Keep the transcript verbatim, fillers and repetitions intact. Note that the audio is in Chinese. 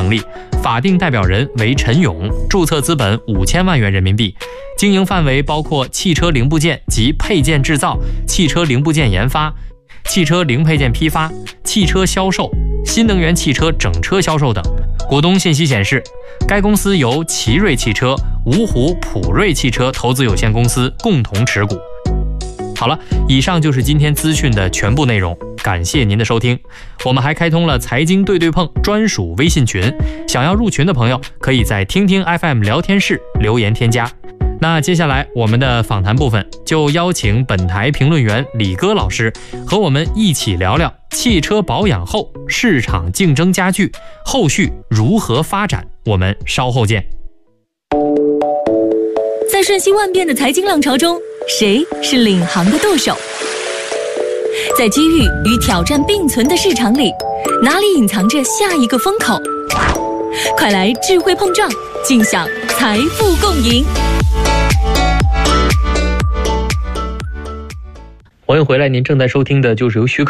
成立，法定代表人为陈勇，注册资本五千万元人民币，经营范围包括汽车零部件及配件制造、汽车零部件研发、汽车零配件批发、汽车销售、新能源汽车整车销售等。股东信息显示，该公司由奇瑞汽车、芜湖普瑞汽车投资有限公司共同持股。好了，以上就是今天资讯的全部内容，感谢您的收听。我们还开通了财经对对碰专属微信群，想要入群的朋友可以在听听 F M 聊天室留言添加。那接下来我们的访谈部分就邀请本台评论员李戈老师和我们一起聊聊汽车保养后市场竞争加剧，后续如何发展，我们稍后见。 在瞬息万变的财经浪潮中，谁是领航的舵手？在机遇与挑战并存的市场里，哪里隐藏着下一个风口？快来智慧碰撞，尽享财富共赢。 欢迎回来，您正在收听的就是由徐克